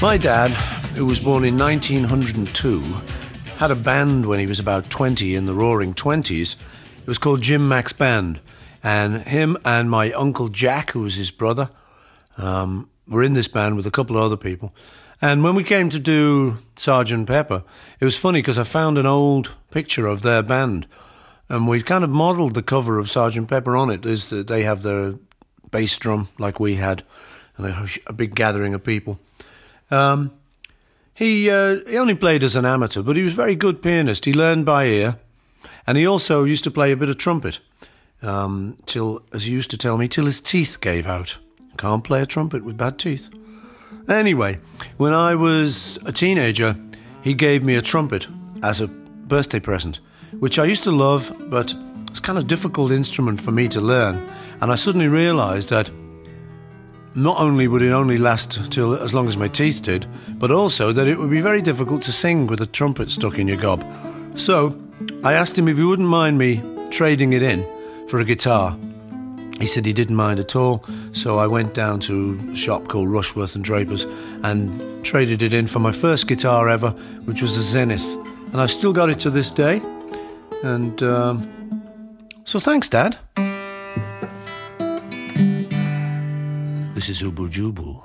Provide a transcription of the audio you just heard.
My dad, who was born in 1902, had a band when he was about 20 in the Roaring Twenties. It was called Jim Mack's Band. And him and my Uncle Jack, who was his brother, were in this band with a couple of other people. And when we came to do Sgt. Pepper, it was funny because I found an old picture of their band. And we kind of modelled the cover of Sgt. Pepper on it. Is that they have their bass drum like we had, and a big gathering of people. He only played as an amateur, but he was a very good pianist. He learned by ear, and he also used to play a bit of trumpet, till, as he used to tell me, till his teeth gave out. Can't play a trumpet with bad teeth. Anyway, when I was a teenager, he gave me a trumpet as a birthday present, which I used to love, but it's kind of difficult instrument for me to learn. And I suddenly realised that not only would it only last till as long as my teeth did, but also that it would be very difficult to sing with a trumpet stuck in your gob. So I asked him if he wouldn't mind me trading it in for a guitar. He said he didn't mind at all, so I went down to a shop called Rushworth and Draper's and traded it in for my first guitar ever, which was a Zenith. And I've still got it to this day. And so thanks, Dad. This is Ubu Jubu.